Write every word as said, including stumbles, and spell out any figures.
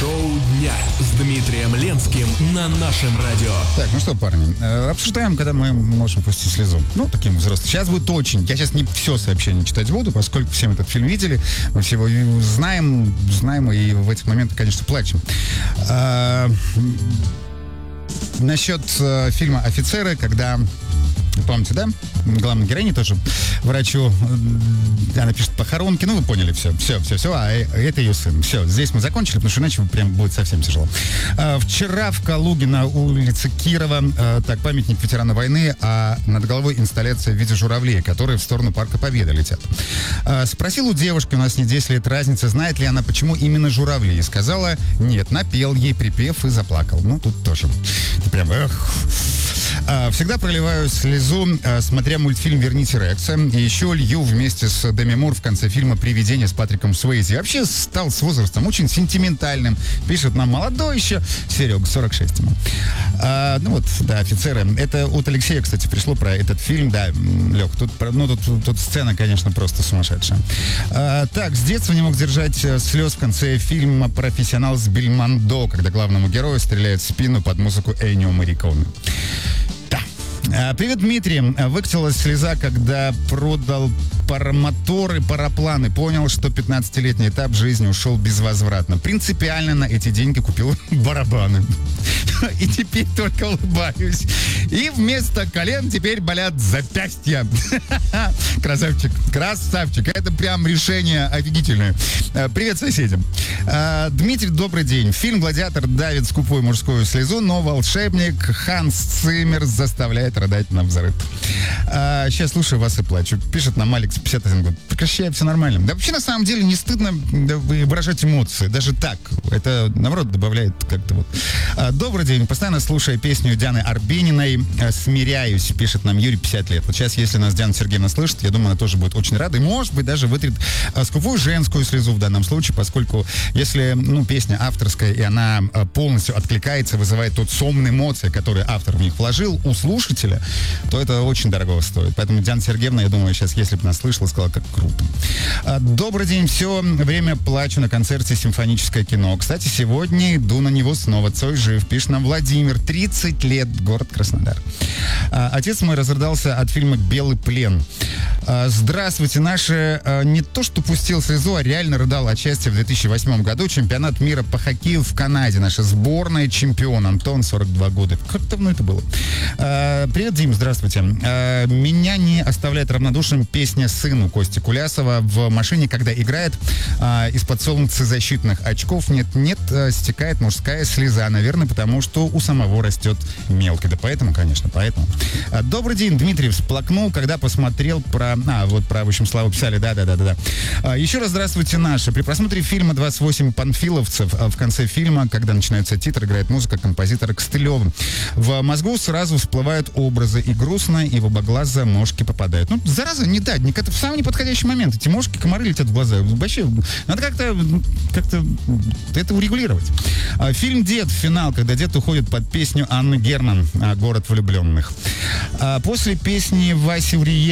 Шоу дня с Дмитрием Ленским на нашем радио. Так, ну что, парни, э, обсуждаем, когда мы можем пустить слезу. Ну, таким взрослым. Сейчас будет очень... Я сейчас не все сообщение читать буду, поскольку все мы этот фильм видели, мы все его знаем, знаем, и в этих моментах, конечно, плачем. А, насчет э, фильма «Офицеры», когда... Помните, да? Главной героине тоже врачу, она пишет похоронки, ну вы поняли, все, все, все, все, а это ее сын. Все, здесь мы закончили, потому что иначе прям будет совсем тяжело. А, вчера в Калуге на улице Кирова, а, так, памятник ветерана войны, а над головой инсталляция в виде журавлей, которые в сторону Парка Победы летят. А, спросил у девушки, у нас не десять лет разницы, знает ли она, почему именно журавли, и сказала, нет, напел ей припев и заплакал. Ну, тут тоже. Прям, эх... Всегда проливаю слезу, смотря мультфильм «Верните Рекса». И еще лью вместе с Деми Мур в конце фильма «Привидение» с Патриком Суэйзи. Вообще стал с возрастом очень сентиментальным. Пишет нам молодой еще Серега, сорок шесть ему. А, ну вот, да, «Офицеры». Это от Алексея, кстати, пришло про этот фильм. Да, Лех, тут, ну, тут, тут сцена, конечно, просто сумасшедшая. А, так, с детства не мог держать слез в конце фильма «Профессионал» с Бельмондо, когда главному герою стреляет в спину под музыку Эннио Морриконе. Привет, Дмитрий. Выкатилась слеза, когда продал паромоторы, парапланы. Понял, что пятнадцатилетний этап жизни ушел безвозвратно. Принципиально на эти деньги купил барабаны. И теперь только улыбаюсь. И вместо колен теперь болят запястья. Красавчик, красавчик. Это прям решение офигительное. Привет соседям. Дмитрий, добрый день. Фильм «Гладиатор» давит скупую мужскую слезу, но волшебник Ханс Циммер заставляет рыдать навзрыд. А, сейчас слушаю вас и плачу. Пишет нам Алекс, пятьдесят один год. Прекращай, все нормально. Да вообще, на самом деле, не стыдно выражать эмоции. Даже так. Это, наоборот, добавляет как-то вот. А, добрый день. Постоянно слушая песню Дианы Арбениной «Смиряюсь», пишет нам Юрий, пятьдесят лет. Вот сейчас, если нас Диана Сергеевна слышит, я думаю, она тоже будет очень рада. И, может быть, даже вытрет а, скупую женскую слезу в данном случае, поскольку если, ну, песня авторская, и она а, полностью откликается, вызывает тот сомные эмоции, которые автор в них вложил, у слушателя, то это очень дорого стоит. Поэтому Диана Сергеевна, я думаю, сейчас, если бы нас слышала, сказала, как круто. А, добрый день. Все время плачу на концерте «Симфоническое кино». Кстати, сегодня иду на него снова. Цой жив. Пишет нам Владимир, тридцать лет, город Краснодар. А, отец мой разрыдался от фильма «Белый плен». А, здравствуйте. Наши а, не то, что пустил слезу, а реально рыдал от счастья в две тысячи восьмом году. Чемпионат мира по хоккею в Канаде. Наша сборная чемпион. Антон, сорок два года. Как давно это было? А, привет, Дим, здравствуйте. А, меня не оставляет равнодушным песня «Сыну» Кости Кулясова в машине, когда играет а, из-под солнцезащитных очков нет-нет, а, стекает мужская слеза. Наверное, потому что у самого растет мелко. Да поэтому, конечно, поэтому. А, добрый день, Дмитрий. Всплакнул, когда посмотрел про... А, вот про, в общем, Славу писали. Да-да-да-да. А, еще раз здравствуйте, наши. При просмотре фильма «двадцать восемь панфиловцев» а, в конце фильма, когда начинаются титры, играет музыка композитора Костылева. В мозгу сразу всплывают образы, и грустно, и в оба глаза мошки попадают. Ну, зараза, не дать, не, в самый неподходящий момент. Эти мошки, комары летят в глаза. Вообще, надо как-то как-то это урегулировать. А, фильм «Дед», финал, когда дед уходит под песню Анны Герман «Город влюбленных». А, после песни Васи Урие